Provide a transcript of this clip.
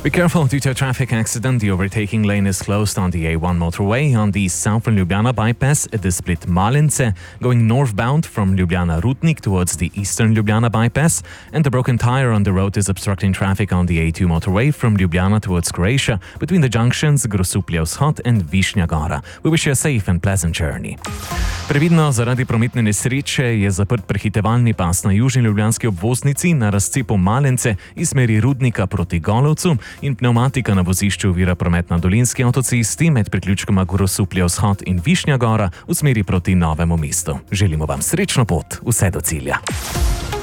Be careful, due to a traffic accident, the overtaking lane is closed on the A1 motorway on the southern Ljubljana bypass at the split Malince, going northbound from Ljubljana Rudnik towards the eastern Ljubljana bypass, and the broken tire on the road is obstructing traffic on the A2 motorway from Ljubljana towards Croatia between the junctions Grosuplje Vzhod and Višnja Gora. We wish you a safe and pleasant journey. Previdno, zaradi prometne nesreče je zaprt prehitevalni pas na južni ljubljanski obvoznici na razcepu Malence iz smeri Rudnika proti Golovcu in pneumatika na vozišču ovira promet na Dolenjski avtocesti med priključkoma Grosuplje Vzhod in Višnja Gora v smeri proti Novemu mestu. Želimo vam srečno pot, vse do cilja.